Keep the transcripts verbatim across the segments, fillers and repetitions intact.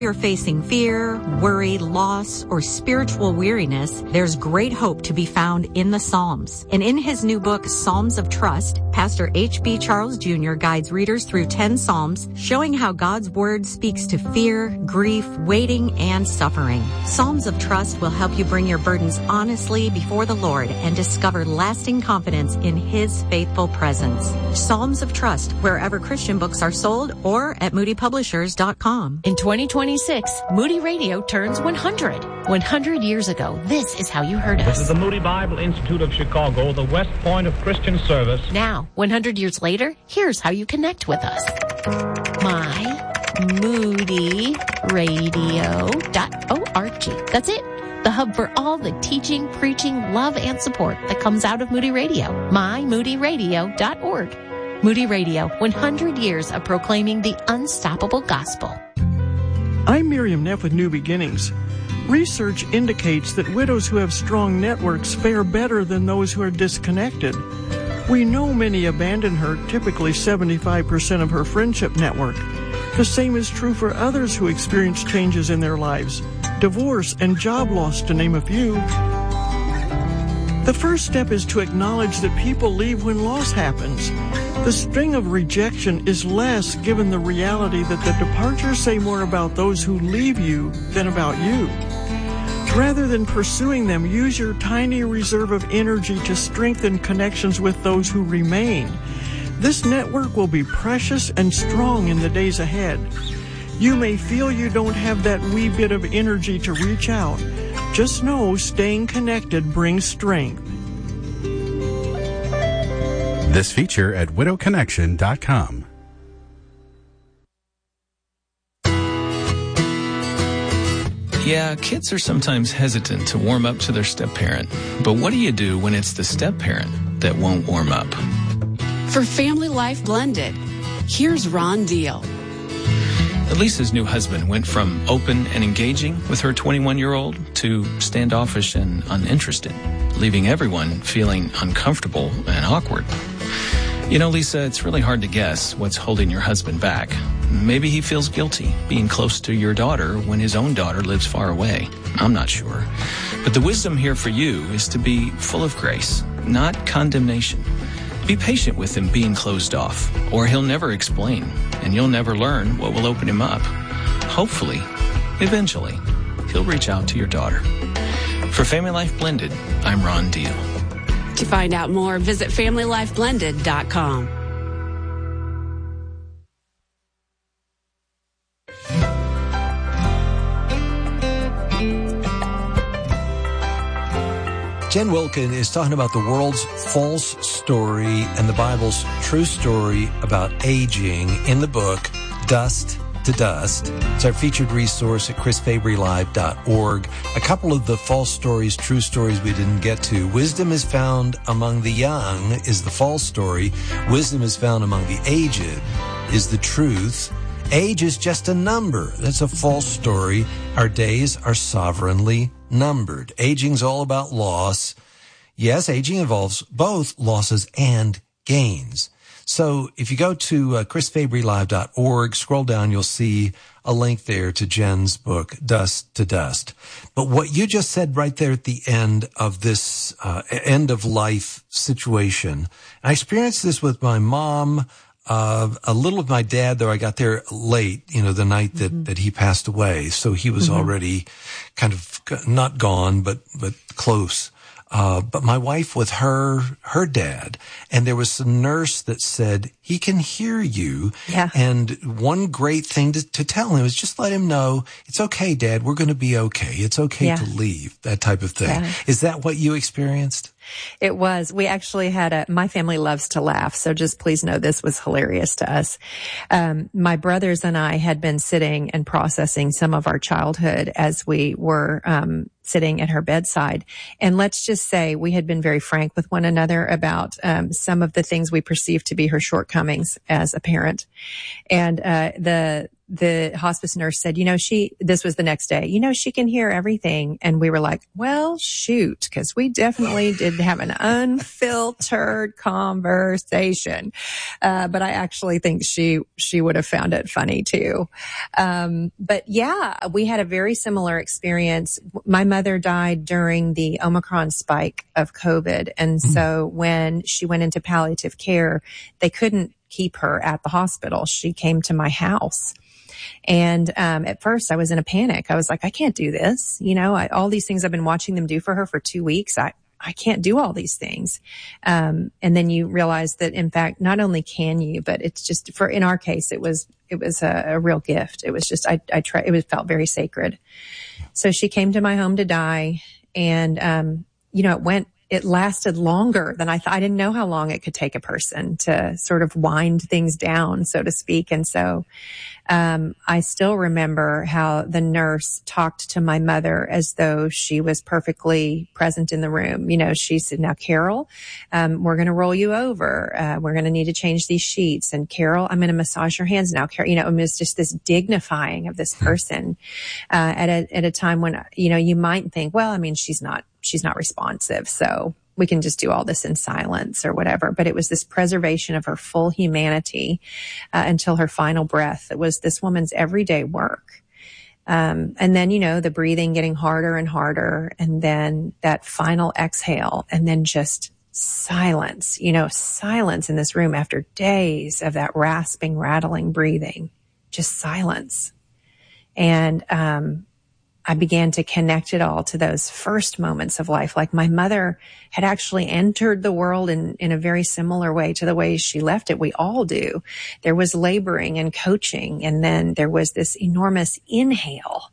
You're facing fear, worry, loss, or spiritual weariness, there's great hope to be found in the Psalms. And in his new book, Psalms of Trust, Pastor H B Charles Junior guides readers through ten Psalms, showing how God's Word speaks to fear, grief, waiting, and suffering. Psalms of Trust will help you bring your burdens honestly before the Lord and discover lasting confidence in His faithful presence. Psalms of Trust, wherever Christian books are sold or at moody publishers dot com. In twenty twenty-six, Moody Radio turns one hundred. one hundred years ago, this is how you heard us. This is the Moody Bible Institute of Chicago, the West Point of Christian service. Now, one hundred years later, here's how you connect with us. My Moody Radio dot org. That's it. The hub for all the teaching, preaching, love, and support that comes out of Moody Radio. My Moody Radio dot org. Moody Radio, one hundred years of proclaiming the unstoppable gospel. I'm Miriam Neff with New Beginnings. Research indicates that widows who have strong networks fare better than those who are disconnected. We know many abandon her, typically seventy-five percent of her friendship network. The same is true for others who experience changes in their lives, divorce and job loss, to name a few. The first step is to acknowledge that people leave when loss happens. The sting of rejection is less given the reality that the departures say more about those who leave you than about you. Rather than pursuing them, use your tiny reserve of energy to strengthen connections with those who remain. This network will be precious and strong in the days ahead. You may feel you don't have that wee bit of energy to reach out. Just know staying connected brings strength. This feature at widow connection dot com. Yeah, kids are sometimes hesitant to warm up to their step-parent. But what do you do when it's the step-parent that won't warm up? For Family Life Blended, here's Ron Deal. Lisa's new husband went from open and engaging with her twenty-one-year-old to standoffish and uninterested, leaving everyone feeling uncomfortable and awkward. You know, Lisa, it's really hard to guess what's holding your husband back. Maybe he feels guilty being close to your daughter when his own daughter lives far away. I'm not sure. But the wisdom here for you is to be full of grace, not condemnation. Be patient with him being closed off, or he'll never explain, and you'll never learn what will open him up. Hopefully, eventually, he'll reach out to your daughter. For Family Life Blended, I'm Ron Deal. To find out more, visit family life blended dot com. Jen Wilkin is talking about the world's false story and the Bible's true story about aging in the book Dust to Dust. It's our featured resource at chris fabry live dot org. A couple of the false stories, true stories we didn't get to. Wisdom is found among the young is the false story. Wisdom is found among the aged is the truth. Age is just a number. That's a false story. Our days are sovereignly numbered. Aging's all about loss. Yes, aging involves both losses and gains. So if you go to uh, chris fabry live dot org, scroll down, you'll see a link there to Jen's book, Dust to Dust. But what you just said right there at the end of this uh, end of life situation, I experienced this with my mom, Uh, a little of my dad, though I got there late, you know, the night that, mm-hmm. that he passed away. So he was mm-hmm. already kind of not gone, but, but close. Uh, but my wife with her, her dad, and there was a nurse that said, he can hear you. Yeah. And one great thing to, to tell him is just let him know, it's okay, Dad, we're going to be okay. It's okay yeah. to leave, that type of thing. Yeah. Is that what you experienced? It was. We actually had a, my family loves to laugh, so just please know this was hilarious to us. Um, my brothers and I had been sitting and processing some of our childhood as we were, um, sitting at her bedside. And let's just say we had been very frank with one another about, um, some of the things we perceived to be her shortcomings as a parent. And, uh, the, the hospice nurse said, you know, she, this was the next day, you know, she can hear everything. And we were like, well, shoot, because we definitely did have an unfiltered conversation. Uh, but I actually think she, she would have found it funny too. Um, but yeah, we had a very similar experience. My mother died during the Omicron spike of COVID. And mm-hmm. so when she went into palliative care, they couldn't keep her at the hospital. She came to my house. And um, at first I was in a panic. I was like, I can't do this. You know, I, all these things I've been watching them do for her for two weeks. I, I can't do all these things. Um, and then you realize that, in fact, not only can you, but it's just for, in our case, it was, it was a, a real gift. It was just, I, I tried, it was, felt very sacred. So she came to my home to die. And, um, you know, it went, it lasted longer than I thought. I didn't know how long it could take a person to sort of wind things down, so to speak. And so, um, I still remember how the nurse talked to my mother as though she was perfectly present in the room. You know, she said, now, Carol, um, we're going to roll you over. Uh, we're going to need to change these sheets. And Carol, I'm going to massage your hands now. Carol, you know, it was just this dignifying of this person, uh, at a, at a time when, you know, you might think, well, I mean, she's not, she's not responsive. So we can just do all this in silence or whatever. But it was this preservation of her full humanity, uh, until her final breath. It was this woman's everyday work. Um, and then, you know, the breathing getting harder and harder. And then that final exhale, and then just silence, you know, silence in this room after days of that rasping, rattling breathing, just silence. And, um, I began to connect it all to those first moments of life. Like my mother had actually entered the world in, in a very similar way to the way she left it. We all do. There was laboring and coaching, and then there was this enormous inhale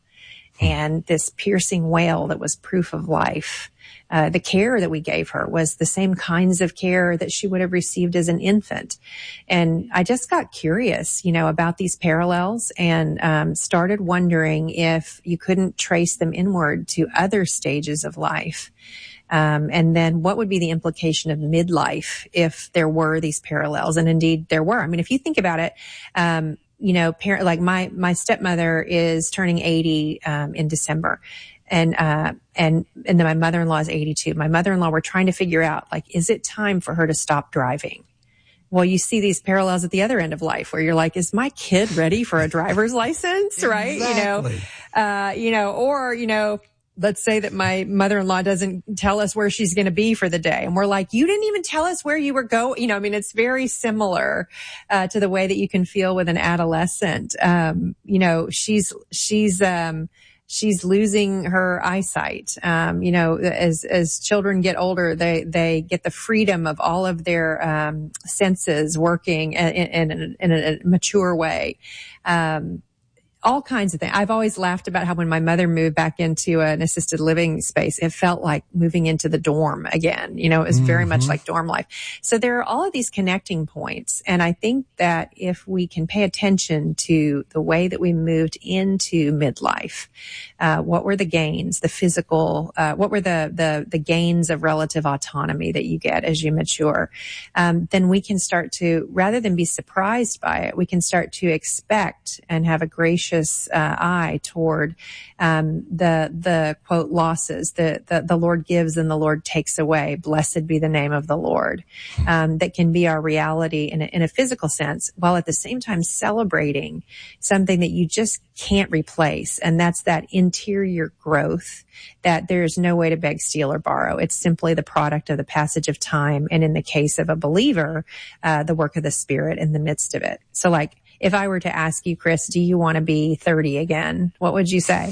and this piercing wail that was proof of life. Uh, the care that we gave her was the same kinds of care that she would have received as an infant. And I just got curious, you know, about these parallels, and um, started wondering if you couldn't trace them inward to other stages of life. Um, and then what would be the implication of midlife if there were these parallels? And indeed there were. I mean, if you think about it, um, you know, parent, like my, my stepmother is turning eighty, um, in December. And, uh, and, and then my mother-in-law is eighty-two. My mother-in-law, we're trying to figure out, like, is it time for her to stop driving? Well, you see these parallels at the other end of life where you're like, is my kid ready for a driver's license? Right. Exactly. You know, uh, you know, or, you know, let's say that my mother-in-law doesn't tell us where she's going to be for the day. And we're like, you didn't even tell us where you were going. You know, I mean, it's very similar, uh, to the way that you can feel with an adolescent. Um, you know, she's, she's, um, she's losing her eyesight. Um, you know, as, as children get older, they, they get the freedom of all of their, um, senses working in, in, in a mature way. Um, all kinds of things. I've always laughed about how when my mother moved back into an assisted living space, it felt like moving into the dorm again. You know, it was very mm-hmm. much like dorm life. So there are all of these connecting points. And I think that if we can pay attention to the way that we moved into midlife, uh, what were the gains, the physical, uh, what were the, the, the gains of relative autonomy that you get as you mature, um, then we can start to, rather than be surprised by it, we can start to expect and have a gracious Uh, eye toward um, the the quote losses the, the the Lord gives and the Lord takes away. Blessed be the name of the Lord. Um, that can be our reality in a, in a physical sense, while at the same time celebrating something that you just can't replace, and that's that interior growth that there's no way to beg, steal, or borrow. It's simply the product of the passage of time, and in the case of a believer, uh, the work of the Spirit in the midst of it. So, like, if I were to ask you, Chris, do you want to be thirty again? What would you say?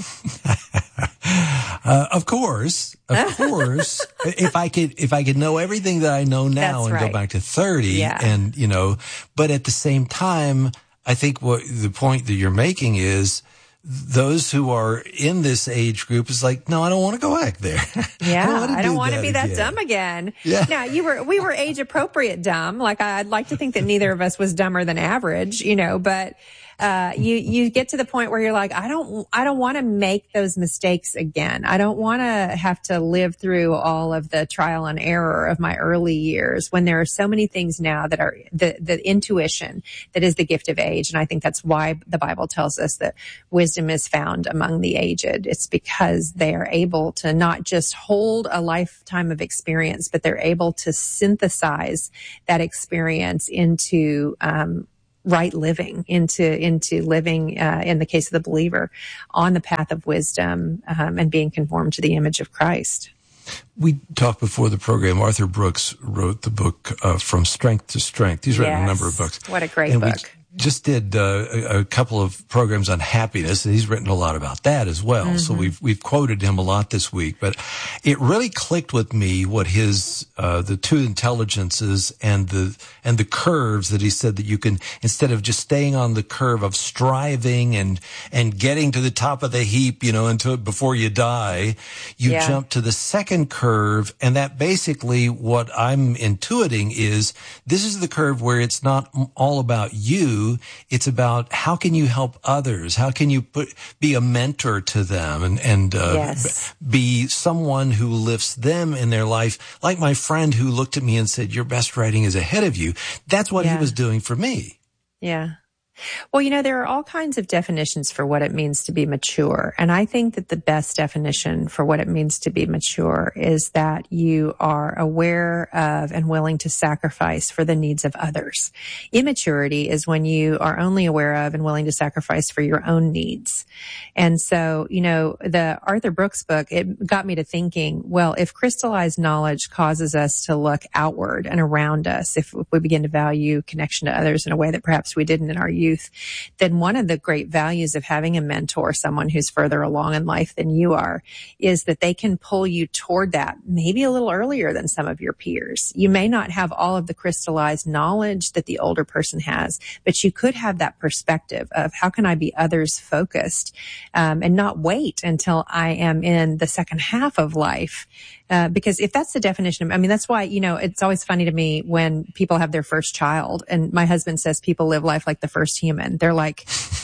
uh, of course, of course. if I could, if I could know everything that I know now That's and right. go back to thirty, yeah. and you know, but at the same time, I think what the point that you're making is, those who are in this age group is like, no, I don't want to go back there. Yeah, I don't want to do be that again. dumb again. Yeah. Now, you were, we were age appropriate dumb. Like, I'd like to think that neither of us was dumber than average, you know, but, uh, you, you get to the point where you're like, I don't, I don't want to make those mistakes again. I don't want to have to live through all of the trial and error of my early years when there are so many things now that are the, the intuition that is the gift of age. And I think that's why the Bible tells us that wisdom is found among the aged. It's because they are able to not just hold a lifetime of experience, but they're able to synthesize that experience into, um, right living, into, into living, uh, in the case of the believer on the path of wisdom, um, and being conformed to the image of Christ. We talked before the program. Arthur Brooks wrote the book, uh, From Strength to Strength. He's written yes. a number of books. What a great and book. We just did uh, a, a couple of programs on happiness, and he's written a lot about that as well. Mm-hmm. So we've we've quoted him a lot this week. But it really clicked with me what his uh, the two intelligences and the and the curves that he said that you can, instead of just staying on the curve of striving and and getting to the top of the heap, you know, until before you die, you yeah. jump to the second curve, and that basically what I'm intuiting is this is the curve where it's not all about you. It's about how can you help others? How can you put, be a mentor to them and, and, uh, yes. be someone who lifts them in their life? Like my friend who looked at me and said, your best writing is ahead of you. That's what yeah. he was doing for me. Yeah. Well, you know, there are all kinds of definitions for what it means to be mature. And I think that the best definition for what it means to be mature is that you are aware of and willing to sacrifice for the needs of others. Immaturity is when you are only aware of and willing to sacrifice for your own needs. And so, you know, the Arthur Brooks book, it got me to thinking, well, if crystallized knowledge causes us to look outward and around us, if, if we begin to value connection to others in a way that perhaps we didn't in our youth, youth, then one of the great values of having a mentor, someone who's further along in life than you are, is that they can pull you toward that maybe a little earlier than some of your peers. You may not have all of the crystallized knowledge that the older person has, but you could have that perspective of how can I be others focused, um, and not wait until I am in the second half of life. Uh, because if that's the definition of, I mean, that's why, you know, it's always funny to me when people have their first child and my husband says people live life like the first human. They're like,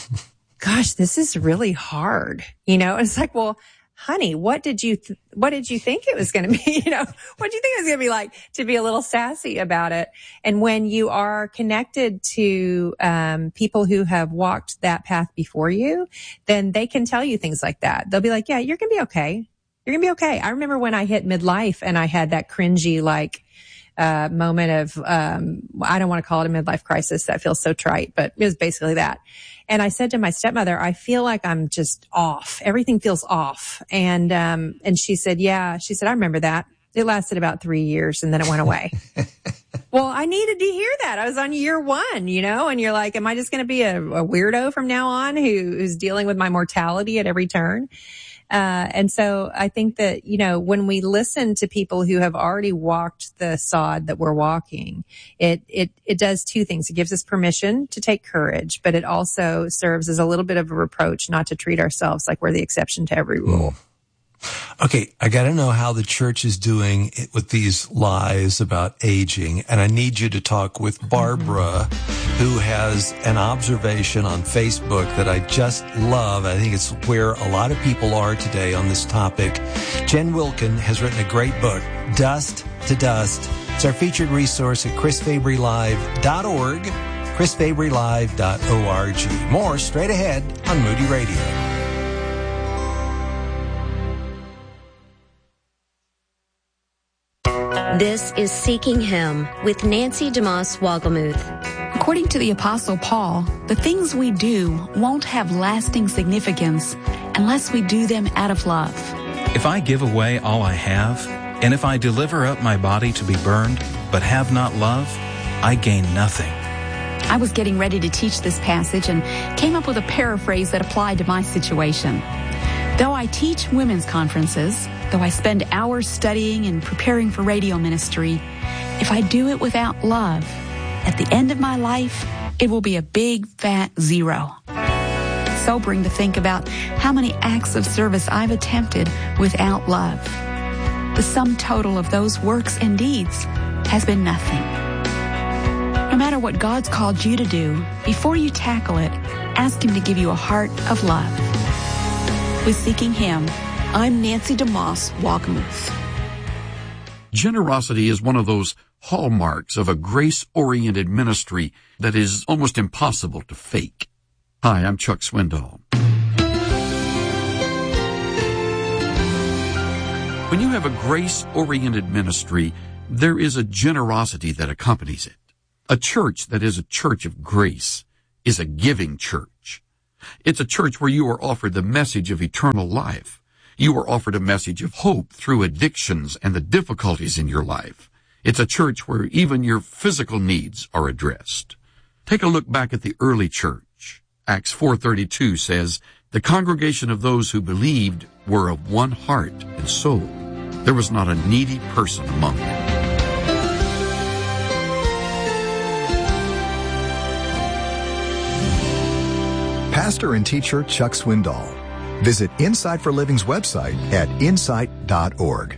gosh, this is really hard. You know, it's like, well, honey, what did you, th- what did you think it was going to be? You know, what do you think it was going to be like to be a little sassy about it? And when you are connected to, um, people who have walked that path before you, then they can tell you things like that. They'll be like, yeah, you're going to be okay. You're gonna be okay. I remember when I hit midlife and I had that cringy, like, uh, moment of, um, I don't want to call it a midlife crisis. That feels so trite, but it was basically that. And I said to my stepmother, I feel like I'm just off. Everything feels off. And, um, and she said, yeah, she said, I remember that. It lasted about three years and then it went away. Well, I needed to hear that. I was on year one, you know, and you're like, am I just going to be a, a weirdo from now on who, who's dealing with my mortality at every turn? Uh, and so I think that, you know, when we listen to people who have already walked the sod that we're walking, it, it, it does two things. It gives us permission to take courage, but it also serves as a little bit of a reproach not to treat ourselves like we're the exception to every rule. Mm. Okay, I got to know how the church is doing with these lies about aging, and I need you to talk with Barbara, who has an observation on Facebook that I just love. I think it's where a lot of people are today on this topic. Jen Wilkin has written a great book, Dust to Dust. It's our featured resource at chris fabry live dot org, chris fabry live dot org. More straight ahead on Moody Radio. This is Seeking Him with Nancy DeMoss Wogelmuth. According to the Apostle Paul, the things we do won't have lasting significance unless we do them out of love. If I give away all I have, and if I deliver up my body to be burned, but have not love, I gain nothing. I was getting ready to teach this passage and came up with a paraphrase that applied to my situation. Though I teach women's conferences, though I spend hours studying and preparing for radio ministry, if I do it without love, at the end of my life, it will be a big fat zero. It's sobering to think about how many acts of service I've attempted without love. The sum total of those works and deeds has been nothing. No matter what God's called you to do, before you tackle it, Ask Him to give you a heart of love. With Seeking Him, I'm Nancy DeMoss Walgamuth. Generosity is one of those hallmarks of a grace-oriented ministry that is almost impossible to fake. Hi, I'm Chuck Swindoll. When you have a grace-oriented ministry, there is a generosity that accompanies it. A church that is a church of grace is a giving church. It's a church where you are offered the message of eternal life. You are offered a message of hope through addictions and the difficulties in your life. It's a church where even your physical needs are addressed. Take a look back at the early church. Acts four thirty-two says, "The congregation of those who believed were of one heart and soul. There was not a needy person among them." Pastor and teacher Chuck Swindoll. Visit Insight for Living's website at insight dot org.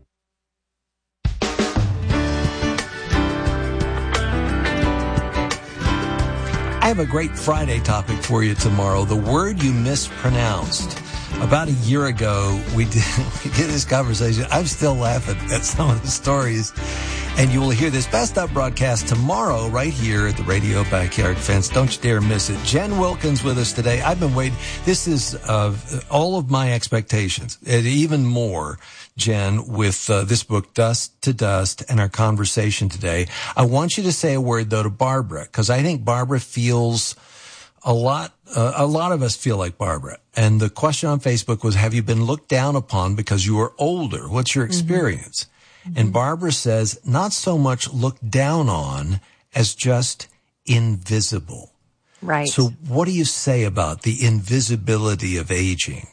I have a great Friday topic for you tomorrow. The word you mispronounced. About a year ago, we did, we did this conversation. I'm still laughing at some of the stories. And you will hear this Best Up broadcast tomorrow right here at the Radio Backyard Fence. Don't you dare miss it. Jen Wilkins with us today. I've been waiting. This is uh, all of my expectations, and even more, Jen, with uh, this book, Dust to Dust, and our conversation today. I want you to say a word, though, to Barbara, because I think Barbara feels a lot, uh, a lot of us feel like Barbara. And the question on Facebook was, have you been looked down upon because you are older? What's your experience? Mm-hmm. And Barbara says, not so much looked down on as just invisible. Right. So what do you say about the invisibility of aging?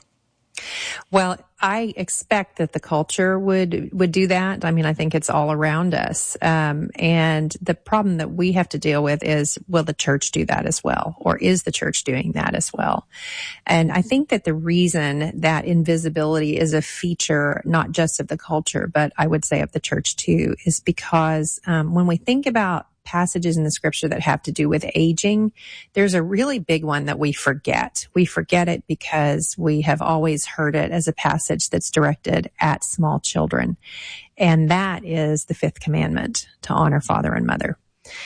Well, I expect that the culture would would do that. I mean, I think it's all around us. Um, and the problem that we have to deal with is, will the church do that as well? Or is the church doing that as well? And I think that the reason that invisibility is a feature, not just of the culture, but I would say of the church too, is because um, when we think about passages in the scripture that have to do with aging, there's a really big one that we forget. We forget it because we have always heard it as a passage that's directed at small children. And that is the fifth commandment, to honor father and mother.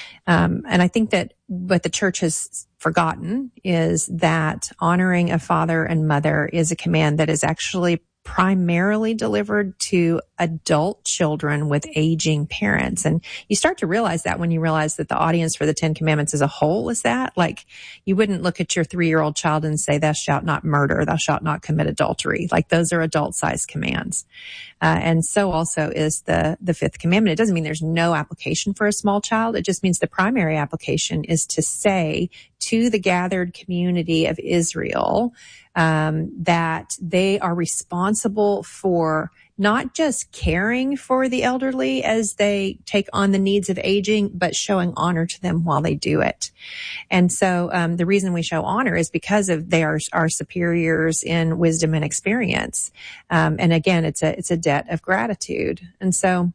Um, and I think that what the church has forgotten is that honoring a father and mother is a command that is actually primarily delivered to adult children with aging parents. And you start to realize that when you realize that the audience for the Ten Commandments as a whole is that. Like, you wouldn't look at your three-year-old child and say, thou shalt not murder, thou shalt not commit adultery. Like, those are adult-sized commands. Uh, and so also is the, the fifth commandment. It doesn't mean there's no application for a small child. It just means the primary application is to say to the gathered community of Israel, um, that they are responsible for not just caring for the elderly as they take on the needs of aging, but showing honor to them while they do it. And so, um, the reason we show honor is because of they are our superiors in wisdom and experience. Um, and again, it's a, it's a debt of gratitude. And so,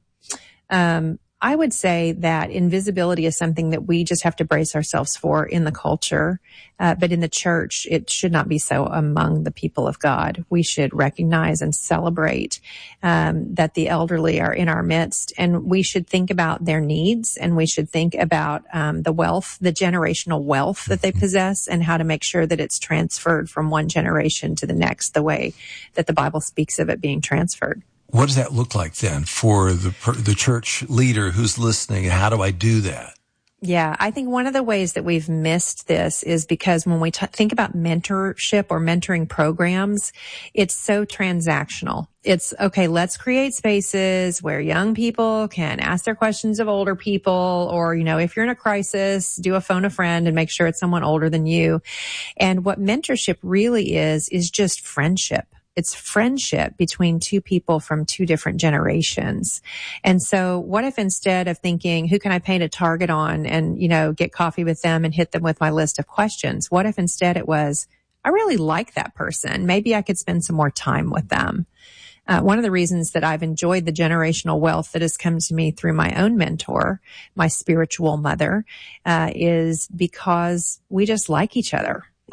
um, I would say that invisibility is something that we just have to brace ourselves for in the culture. Uh, but in the church, it should not be so among the people of God. We should recognize and celebrate um, that the elderly are in our midst, and we should think about their needs, and we should think about um, the wealth, the generational wealth that they possess, and how to make sure that it's transferred from one generation to the next, the way that the Bible speaks of it being transferred. What does that look like then for the the church leader who's listening? How do I do that? Yeah, I think one of the ways that we've missed this is because when we t- think about mentorship or mentoring programs, it's so transactional. It's, okay, let's create spaces where young people can ask their questions of older people, or, you know, if you're in a crisis, do a phone a friend and make sure it's someone older than you. And what mentorship really is, is just friendship. It's friendship between two people from two different generations. And so what if instead of thinking, who can I paint a target on and, you know, get coffee with them and hit them with my list of questions? What if instead it was, I really like that person. Maybe I could spend some more time with them. Uh, one of the reasons that I've enjoyed the generational wealth that has come to me through my own mentor, my spiritual mother, uh, is because we just like each other.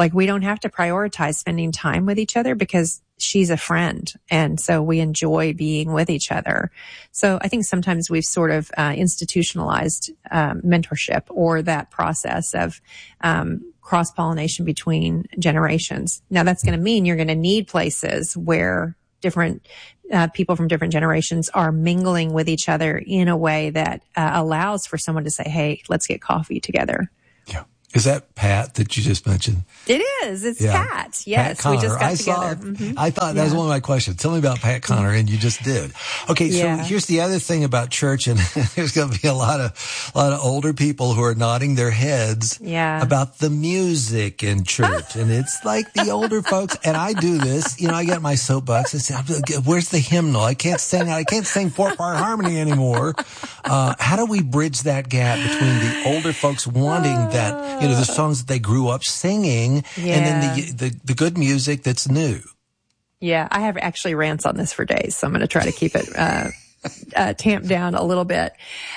Like we don't have to prioritize spending time with each other because she's a friend. And so we enjoy being with each other. So I think sometimes we've sort of uh, institutionalized um, mentorship or that process of um, cross-pollination between generations. Now that's going to mean you're going to need places where different uh, people from different generations are mingling with each other in a way that uh, allows for someone to say, hey, let's get coffee together. Yeah. Is that Pat that you just mentioned? It is. It's yeah. Pat. Yes. Pat we just got I together. Saw, mm-hmm. I thought that yeah. was one of my questions. Tell me about Pat Connor, and you just did. Okay, so yeah. here's the other thing about church, and there's going to be a lot of a lot of older people who are nodding their heads yeah. about the music in church, and it's like the older folks. And I do this, you know, I get my soapbox. I say, "Where's the hymnal? I can't sing. I can't sing four part harmony anymore." Uh, how do we bridge that gap between the older folks wanting that, you know, the songs that they grew up singing, yeah. and then the, the the good music that's new? Yeah, I have actually rants on this for days, so I'm going to try to keep it uh, uh tamped down a little bit.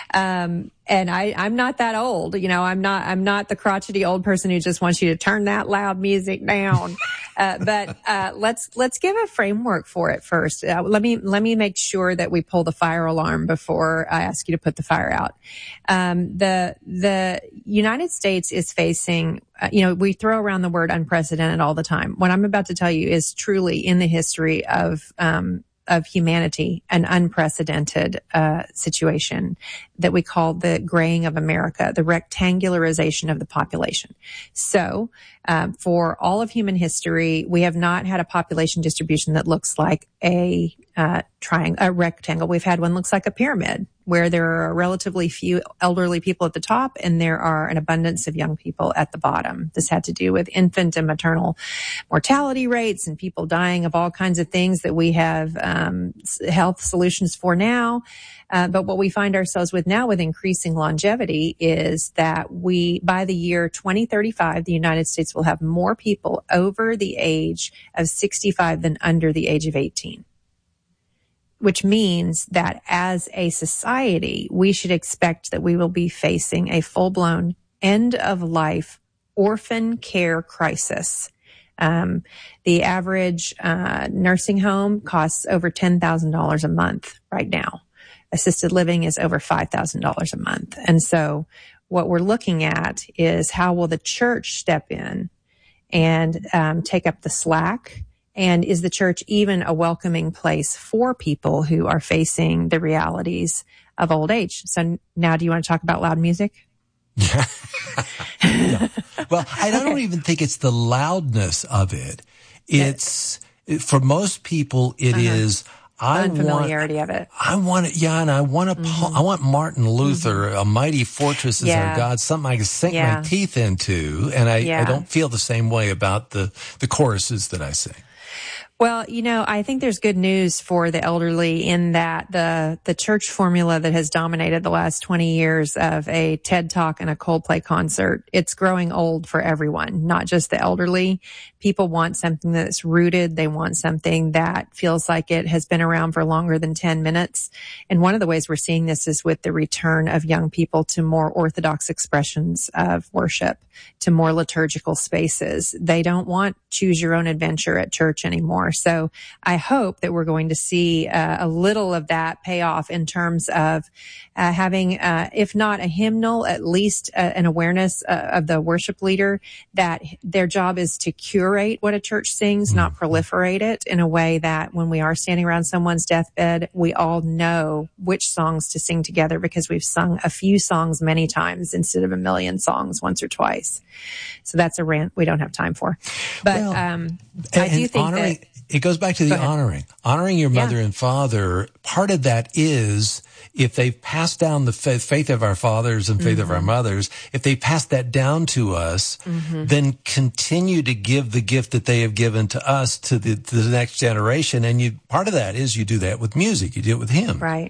Um, and I, I'm not that old, you know. I'm not. I'm not the crotchety old person who just wants you to turn that loud music down. uh, but uh, let's let's give a framework for it first. Uh, let me let me make sure that we pull the fire alarm before I ask you to put the fire out. Um, the the United States is facing. Uh, you know, we throw around the word unprecedented all the time. What I'm about to tell you is truly in the history of um, of humanity, an unprecedented uh, situation that we call the graying of America, the rectangularization of the population. So, um, for all of human history, we have not had a population distribution that looks like a uh, triangle, a rectangle. We've had one that looks like a pyramid, where there are relatively few elderly people at the top and there are an abundance of young people at the bottom. This had to do with infant and maternal mortality rates and people dying of all kinds of things that we have um, health solutions for now. Uh, but what we find ourselves with now with increasing longevity is that we, by the year twenty thirty-five, the United States will have more people over the age of sixty-five than under the age of eighteen. Which means that as a society, we should expect that we will be facing a full-blown end-of-life orphan care crisis. Um, the average uh, nursing home costs over ten thousand dollars a month right now. Assisted living is over five thousand dollars a month. And so what we're looking at is how will the church step in and um, take up the slack? And is the church even a welcoming place for people who are facing the realities of old age? So now do you want to talk about loud music? Yeah. yeah. Well, I don't okay. even think it's the loudness of it. It's, for most people, it uh-huh. is, I unfamiliarity want, of it. I want it, yeah, and I want to, mm-hmm. I want Martin Luther, mm-hmm. a mighty fortress is yeah. our God, something I can sink yeah. my teeth into, and I, yeah. I don't feel the same way about the, the choruses that I sing. Well, you know, I think there's good news for the elderly in that the the church formula that has dominated the last twenty years of a TED Talk and a Coldplay concert, it's growing old for everyone, not just the elderly. People want something that's rooted. They want something that feels like it has been around for longer than ten minutes. And one of the ways we're seeing this is with the return of young people to more orthodox expressions of worship, to more liturgical spaces. They don't want choose your own adventure at church anymore. So I hope that we're going to see uh, a little of that pay off in terms of uh, having, uh, if not a hymnal, at least uh, an awareness uh, of the worship leader that their job is to curate what a church sings, mm-hmm. not proliferate it in a way that when we are standing around someone's deathbed, we all know which songs to sing together because we've sung a few songs many times instead of a million songs once or twice. So that's a rant we don't have time for. But well, um, and, I do think honoring, that... It goes back to the honoring. Honoring your mother yeah. and father, part of that is if they've passed down the faith, faith of our fathers and faith mm-hmm. of our mothers, if they pass that down to us, mm-hmm. then continue to give the gift that they have given to us to the, to the next generation. And you, part of that is you do that with music. You do it with hymns. Right.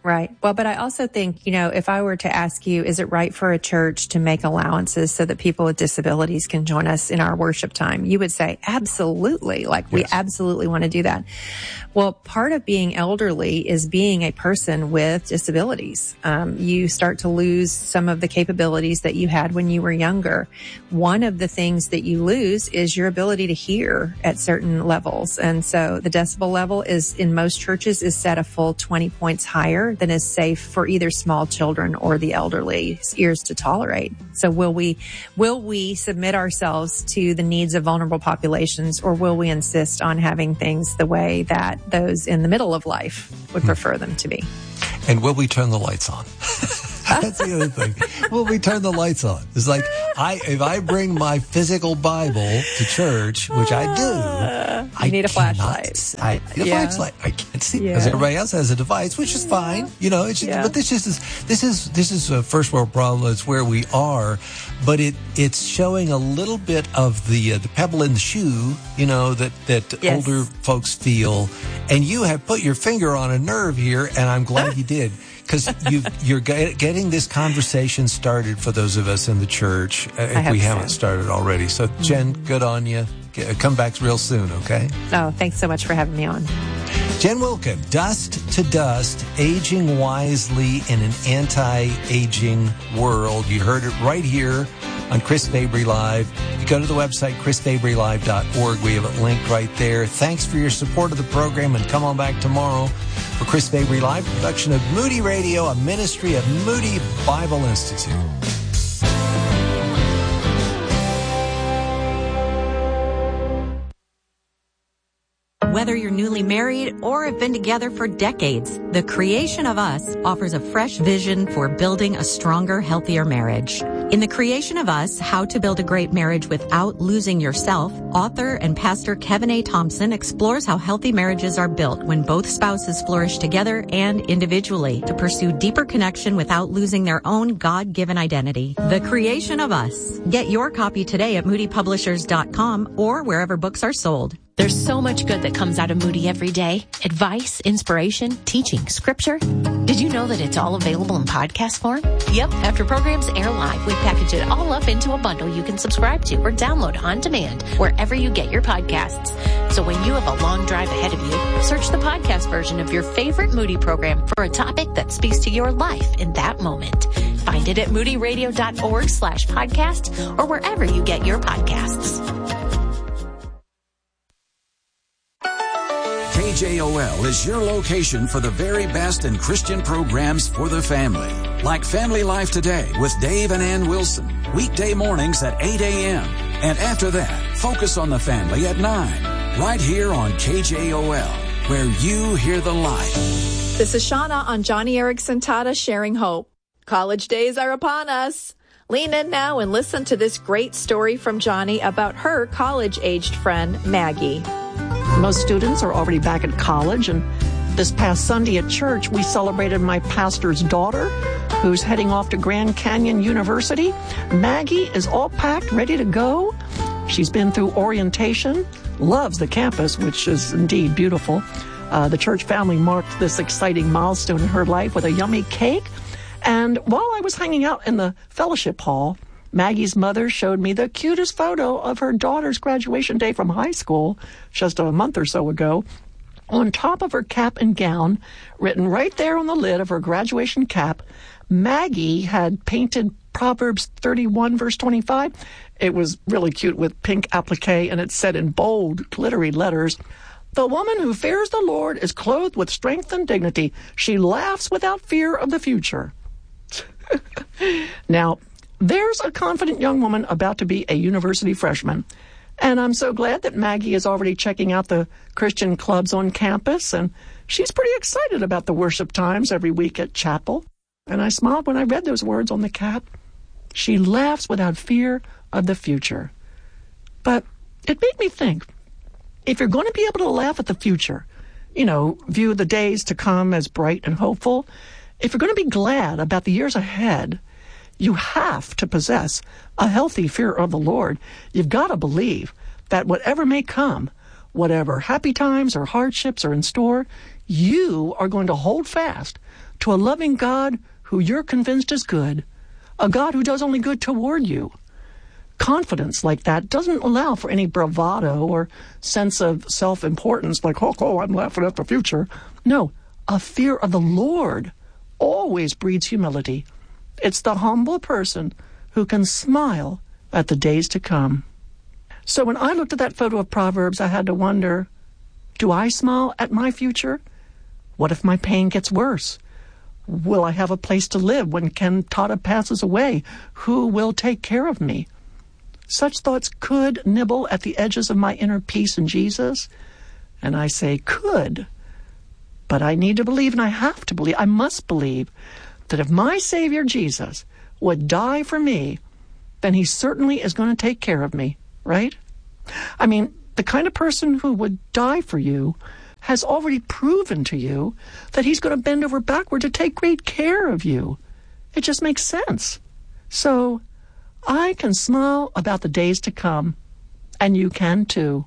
Right. Well, but I also think, you know, if I were to ask you, is it right for a church to make allowances so that people with disabilities can join us in our worship time? You would say, absolutely. Like, yes. We absolutely want to do that. Well, part of being elderly is being a person with disabilities. Um, you start to lose some of the capabilities that you had when you were younger. One of the things that you lose is your ability to hear at certain levels. And so the decibel level is, in most churches, is set a full twenty points higher than is safe for either small children or the elderly's ears to tolerate. So will we, will we submit ourselves to the needs of vulnerable populations, or will we insist on having things the way that those in the middle of life would prefer them to be? And will we turn the lights on? That's the other thing. Will we turn the lights on? It's like, I if I bring my physical Bible to church, which I do, uh, I need a cannot, flashlight. I need a yeah. flashlight. I can't see yeah. because everybody else has a device, which is fine. You know, it's just, yeah. but this is this is this is a first world problem. It's where we are, but it it's showing a little bit of the uh, the pebble in the shoe. You know that that yes. older folks feel, and you have put your finger on a nerve here, and I'm glad you did. Because you, you're getting this conversation started for those of us in the church, if we haven't so. started already. So, Jen, mm-hmm. good on you. Come back real soon, okay? Oh, thanks so much for having me on. Jen Wilkin, Dust to Dust, Aging Wisely in an Anti-Aging World. You heard it right here on Chris Fabry Live. You go to the website, chris fabry live dot org. We have it linked right there. Thanks for your support of the program, and come on back tomorrow for Chris Fabry Live, production of Moody Radio, a ministry of Moody Bible Institute. Whether you're newly married or have been together for decades, The Creation of Us offers a fresh vision for building a stronger, healthier marriage. In The Creation of Us, How to Build a Great Marriage Without Losing Yourself, author and pastor Kevin A. Thompson explores how healthy marriages are built when both spouses flourish together and individually to pursue deeper connection without losing their own God-given identity. The Creation of Us. Get your copy today at moody publishers dot com or wherever books are sold. There's so much good that comes out of Moody every day. Advice, inspiration, teaching, scripture. Did you know that it's all available in podcast form? Yep. After programs air live, we package it all up into a bundle you can subscribe to or download on demand wherever you get your podcasts. So when you have a long drive ahead of you, search the podcast version of your favorite Moody program for a topic that speaks to your life in that moment. Find it at moody radio dot org slash podcast or wherever you get your podcasts. K J O L is your location for the very best in Christian programs for the family. Like Family Life Today with Dave and Ann Wilson. Weekday mornings at eight a.m. And after that, Focus on the Family at nine. Right here on K J O L, where you hear the light. This is Shauna on Johnny Erickson Tata Sharing Hope. College days are upon us. Lean in now and listen to this great story from Johnny about her college-aged friend, Maggie. Most students are already back at college, and this past Sunday at church, we celebrated my pastor's daughter, who's heading off to Grand Canyon University. Maggie is all packed, ready to go. She's been through orientation, loves the campus, which is indeed beautiful. Uh, the church family marked this exciting milestone in her life with a yummy cake. And while I was hanging out in the fellowship hall, Maggie's mother showed me the cutest photo of her daughter's graduation day from high school just a month or so ago. On top of her cap and gown, written right there on the lid of her graduation cap, Maggie had painted Proverbs thirty-one, verse twenty-five. It was really cute with pink applique, and it said in bold, glittery letters, "The woman who fears the Lord is clothed with strength and dignity. She laughs without fear of the future." Now, there's a confident young woman about to be a university freshman, and I'm so glad that Maggie is already checking out the Christian clubs on campus, and she's pretty excited about the worship times every week at chapel. And I smiled when I read those words on the cap. She laughs without fear of the future. But it made me think, if you're going to be able to laugh at the future, you know, view the days to come as bright and hopeful, if you're going to be glad about the years ahead, you have to possess a healthy fear of the Lord. You've got to believe that whatever may come, whatever happy times or hardships are in store, You are going to hold fast to a loving God who you're convinced is good, a God who does only good toward you. Confidence like that doesn't allow for any bravado or sense of self-importance like, oh, oh, I'm laughing at the future. No, a fear of the Lord always breeds humility. It's the humble person who can smile at the days to come. So when I looked at that photo of Proverbs, I had to wonder, do I smile at my future? What if my pain gets worse? Will I have a place to live when Cantata passes away? Who will take care of me? Such thoughts could nibble at the edges of my inner peace in Jesus. And I say could. But I need to believe, and I have to believe, I must believe, that if my Savior Jesus would die for me, then he certainly is going to take care of me, right? I mean, the kind of person who would die for you has already proven to you that he's going to bend over backward to take great care of you. It just makes sense. So I can smile about the days to come, and you can too.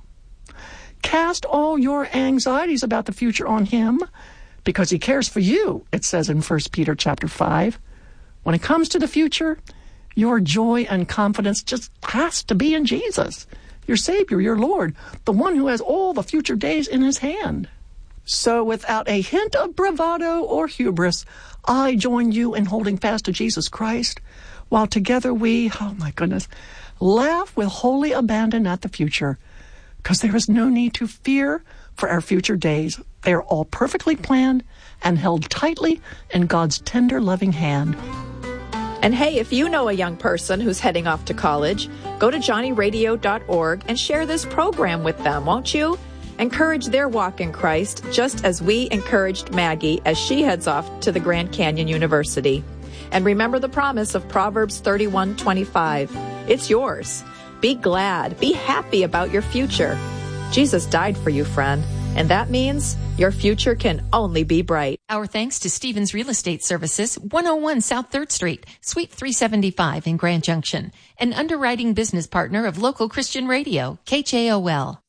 Cast all your anxieties about the future on him, because he cares for you, it says in First Peter chapter five. When it comes to the future, your joy and confidence just has to be in Jesus, your Savior, your Lord, the one who has all the future days in his hand. So without a hint of bravado or hubris, I join you in holding fast to Jesus Christ, while together we, oh my goodness, laugh with holy abandon at the future, because there is no need to fear for our future days. They are all perfectly planned and held tightly in God's tender, loving hand. And hey, if you know a young person who's heading off to college, go to johnny radio dot org and share this program with them, won't you? Encourage their walk in Christ, just as we encouraged Maggie as she heads off to the Grand Canyon University. And remember the promise of Proverbs thirty-one twenty-five. It's yours. Be glad. Be happy about your future. Jesus died for you, friend. And that means your future can only be bright. Our thanks to Stevens Real Estate Services, one oh one South third Street, Suite three seventy-five in Grand Junction, an underwriting business partner of local Christian radio, K J O L.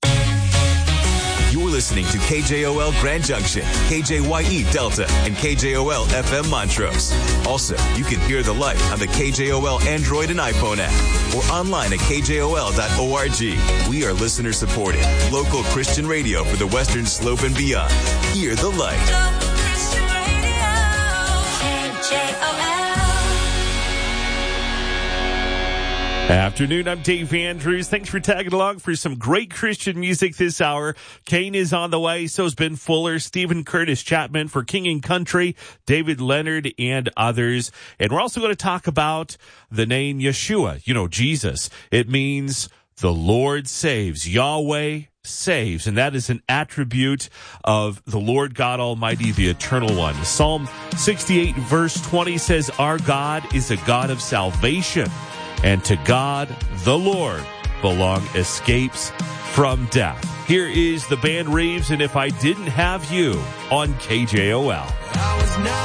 You're listening to K J O L Grand Junction, K J Y E Delta, and K J O L F M Montrose. Also, you can hear the light on the K J O L Android and iPhone app or online at K J O L dot org. We are listener supported, local Christian radio for the Western Slope and beyond. Hear the light. Local Christian radio, K J O L. Afternoon, I'm Dave Andrews. Thanks for tagging along for some great Christian music this hour. Kane is on the way, so's Ben Fuller, Stephen Curtis Chapman for King and Country, David Leonard, and others. And we're also going to talk about the name Yeshua, you know, Jesus. It means the Lord saves, Yahweh saves, and that is an attribute of the Lord God Almighty, the Eternal One. Psalm sixty-eight verse twenty says, our God is a God of salvation. And to God, the Lord, belong escapes from death. Here is the band Reeves, and If I Didn't Have You on K J O L.